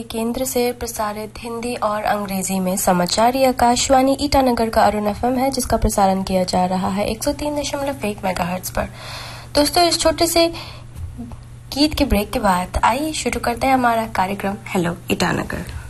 केंद्र से प्रसारित हिंदी और अंग्रेजी में समाचार। ये आकाशवाणी ईटानगर का अरुण एफएम है, जिसका प्रसारण किया जा रहा है 103.1 मेगाहर्ट्ज पर। दोस्तों, इस छोटे से गीत के ब्रेक के बाद आइए शुरू करते हैं हमारा कार्यक्रम हेलो ईटानगर।